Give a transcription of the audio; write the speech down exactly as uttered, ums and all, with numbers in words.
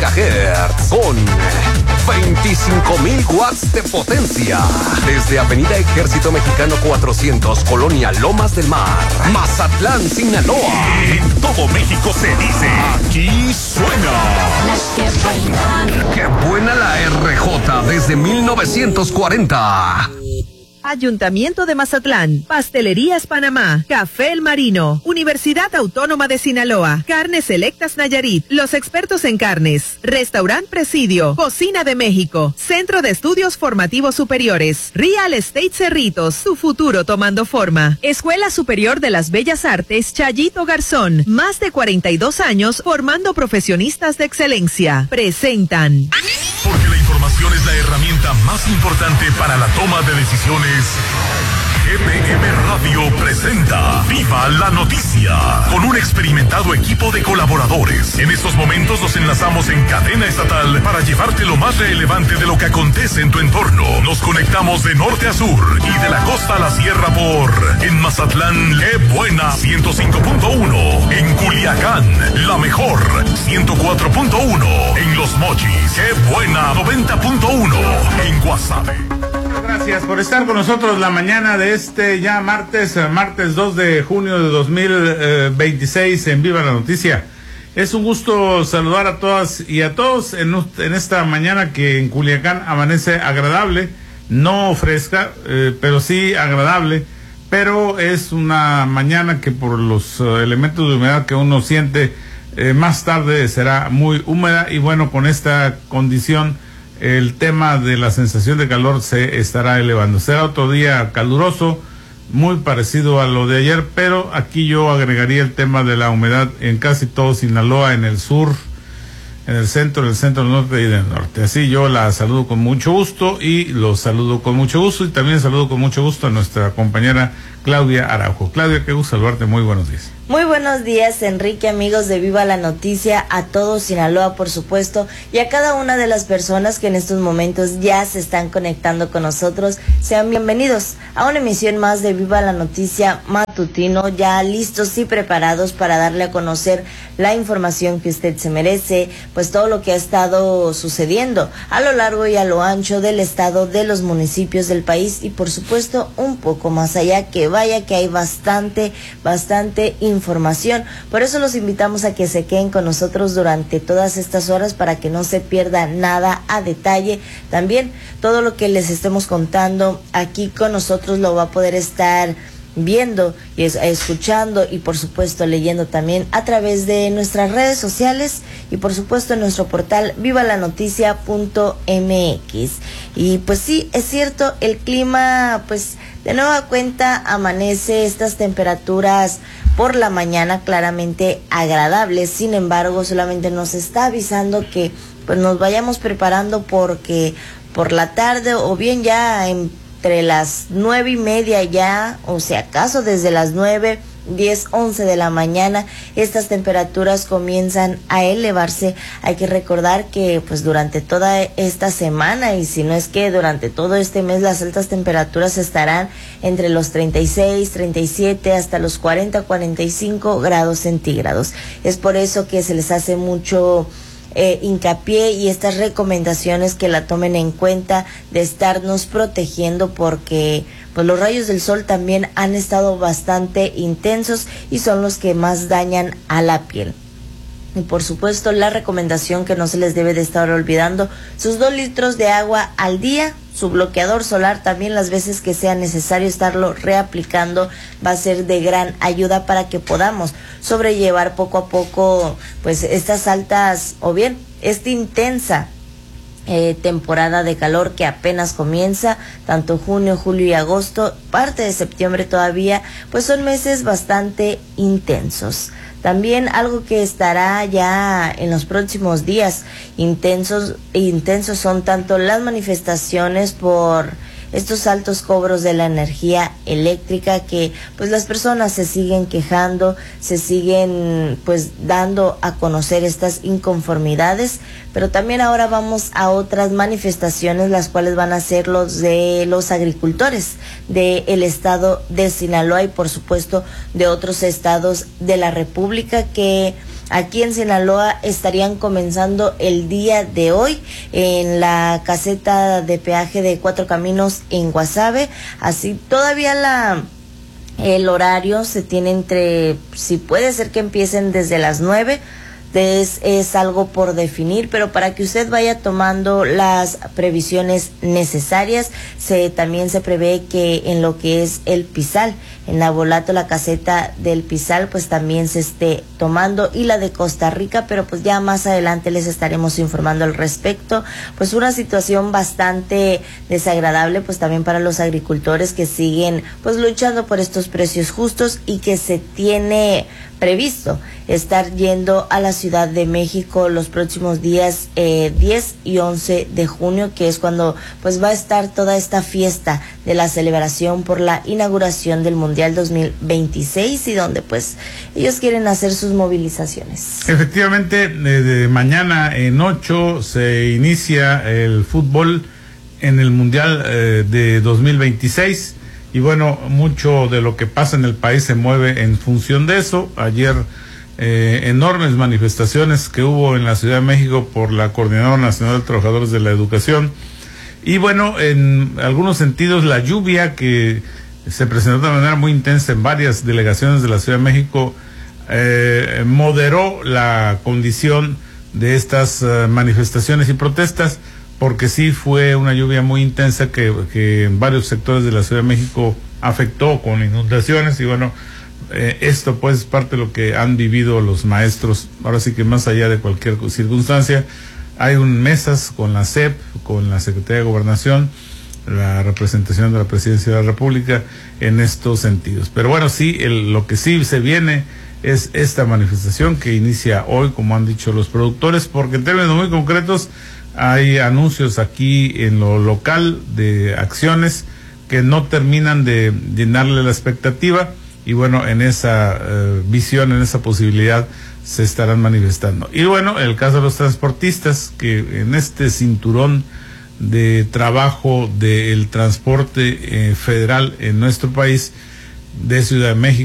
megahertz con veinticinco mil watts de potencia. Desde Avenida Ejército Mexicano cuatrocientos, Colonia Lomas del Mar, Mazatlán, Sinaloa. En todo México se dice, aquí suena. ¡Qué buena la R J desde mil novecientos cuarenta! Ayuntamiento de Mazatlán, Pastelerías Panamá, Café El Marino, Universidad Autónoma de Sinaloa, Carnes Selectas Nayarit, los expertos en carnes, Restaurant Presidio, Cocina de México, Centro de Estudios Formativos Superiores, Real Estate Cerritos, tu futuro tomando forma, Escuela Superior de las Bellas Artes Chayito Garzón, más de cuarenta y dos años formando profesionistas de excelencia, presentan. Porque la información es la herramienta más importante para la toma de decisiones. G P M Radio presenta Viva la Noticia con un experimentado equipo de colaboradores. En estos momentos nos enlazamos en cadena estatal para llevarte lo más relevante de lo que acontece en tu entorno. Nos conectamos de norte a sur y de la costa a la sierra por en Mazatlán, ¡qué buena! ciento cinco punto uno. En Culiacán, la mejor ciento cuatro punto uno. En Los Mochis, ¡qué buena! noventa punto uno. En Guasave. Gracias por estar con nosotros la mañana de este ya martes, martes dos de junio de dos mil veintiséis en Viva la Noticia. Es un gusto saludar a todas y a todos en, en esta mañana que en Culiacán amanece agradable, no fresca, eh, pero sí agradable, pero es una mañana que por los uh, elementos de humedad que uno siente, eh, más tarde será muy húmeda y bueno, con esta condición el tema de la sensación de calor se estará elevando. Será otro día caluroso, muy parecido a lo de ayer, pero aquí yo agregaría el tema de la humedad en casi todo Sinaloa, en el sur, en el centro, en el centro, norte y del norte. Así yo la saludo con mucho gusto y los saludo con mucho gusto y también saludo con mucho gusto a nuestra compañera Claudia Araujo. Claudia, qué gusto saludarte, muy buenos días. Muy buenos días, Enrique, amigos de Viva la Noticia, a todo Sinaloa, por supuesto, y a cada una de las personas que en estos momentos ya se están conectando con nosotros. Sean bienvenidos a una emisión más de Viva la Noticia matutino, ya listos y preparados para darle a conocer la información que usted se merece, pues todo lo que ha estado sucediendo a lo largo y a lo ancho del estado, de los municipios del país y por supuesto un poco más allá, que vaya que hay bastante, bastante información. información, por eso los invitamos a que se queden con nosotros durante todas estas horas para que no se pierda nada a detalle. También todo lo que les estemos contando aquí con nosotros lo va a poder estar viendo y es, escuchando y por supuesto leyendo también a través de nuestras redes sociales y por supuesto en nuestro portal viva la noticia punto m x. Y pues sí, es cierto, el clima pues de nueva cuenta amanece estas temperaturas por la mañana claramente agradables, sin embargo solamente nos está avisando que pues nos vayamos preparando porque por la tarde o bien ya entre las nueve y media ya, o si acaso desde las nueve, diez, once de la mañana, estas temperaturas comienzan a elevarse. Hay que recordar que pues durante toda esta semana y si no es que durante todo este mes las altas temperaturas estarán entre los treinta y seis, treinta y siete hasta los cuarenta, cuarenta y cinco grados centígrados. Es por eso que se les hace mucho Eh, hincapié y estas recomendaciones que la tomen en cuenta de estarnos protegiendo porque pues los rayos del sol también han estado bastante intensos y son los que más dañan a la piel. Y por supuesto la recomendación que no se les debe de estar olvidando, sus dos litros de agua al día, su bloqueador solar también las veces que sea necesario estarlo reaplicando, va a ser de gran ayuda para que podamos sobrellevar poco a poco pues estas altas o bien esta intensa Eh, temporada de calor que apenas comienza, tanto junio, julio y agosto, parte de septiembre todavía, pues son meses bastante intensos. También algo que estará ya en los próximos días intensos, intensos son tanto las manifestaciones por estos altos cobros de la energía eléctrica que pues las personas se siguen quejando, se siguen pues dando a conocer estas inconformidades, pero también ahora vamos a otras manifestaciones las cuales van a ser los de los agricultores del estado de Sinaloa y por supuesto de otros estados de la República que aquí en Sinaloa estarían comenzando el día de hoy en la caseta de peaje de Cuatro Caminos en Guasave. Así todavía la el horario se tiene entre, si puede ser que empiecen desde las nueve. Es, es algo por definir, pero para que usted vaya tomando las previsiones necesarias, se también se prevé que en lo que es el Pizal, en Navolato, la caseta del Pizal, pues también se esté tomando, y la de Costa Rica, pero pues ya más adelante les estaremos informando al respecto. Pues una situación bastante desagradable, pues también para los agricultores que siguen pues luchando por estos precios justos, y que se tiene previsto estar yendo a la Ciudad de México los próximos días eh, diez y once de junio, que es cuando pues va a estar toda esta fiesta de la celebración por la inauguración del Mundial dos mil veintiséis, y donde pues ellos quieren hacer sus movilizaciones. Efectivamente, de, de mañana en ocho se inicia el fútbol en el Mundial eh, de dos mil veintiséis. Y bueno, mucho de lo que pasa en el país se mueve en función de eso. Ayer eh, enormes manifestaciones que hubo en la Ciudad de México por la Coordinadora Nacional de Trabajadores de la Educación. Y bueno, en algunos sentidos la lluvia que se presentó de manera muy intensa en varias delegaciones de la Ciudad de México eh, moderó la condición de estas uh, manifestaciones y protestas, porque sí fue una lluvia muy intensa que, que en varios sectores de la Ciudad de México afectó con inundaciones. Y bueno, eh, esto pues es parte de lo que han vivido los maestros. Ahora sí que más allá de cualquier circunstancia, hay un mesas con la S E P, con la Secretaría de Gobernación, la representación de la Presidencia de la República en estos sentidos. Pero bueno, sí, el, lo que sí se viene es esta manifestación que inicia hoy, como han dicho los productores, porque en términos muy concretos hay anuncios aquí en lo local de acciones que no terminan de llenarle la expectativa, y bueno, en esa uh, visión, en esa posibilidad se estarán manifestando. Y bueno, el caso de los transportistas, que en este cinturón de trabajo del transporte eh, federal en nuestro país, de Ciudad de México,